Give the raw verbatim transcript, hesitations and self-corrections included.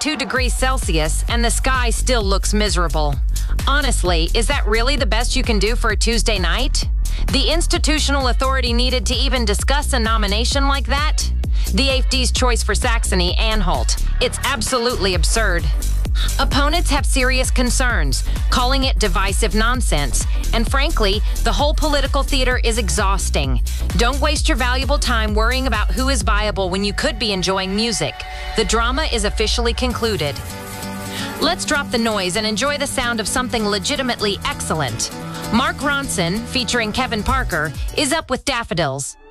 thirty-two degrees Celsius and the sky still looks miserable. Honestly, is that really the best you can do for a Tuesday night? The institutional authority needed to even discuss a nomination like that? The A F D's choice for Saxony-Anhalt. It's absolutely absurd. Opponents have serious concerns, calling it divisive nonsense. And frankly, the whole political theater is exhausting. Don't waste your valuable time worrying about who is viable when you could be enjoying music. The drama is officially concluded. Let's drop the noise and enjoy the sound of something legitimately excellent. Mark Ronson, featuring Kevin Parker, is up with Daffodils.